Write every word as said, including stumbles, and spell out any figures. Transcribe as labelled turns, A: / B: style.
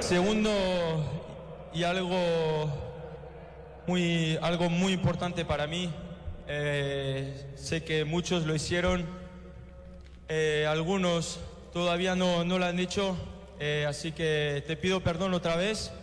A: segundo, y algo muy, algo muy importante para mí, eh, sé que muchos lo hicieron, eh, algunos todavía no, no lo han hecho, eh, así que te pido perdón otra vez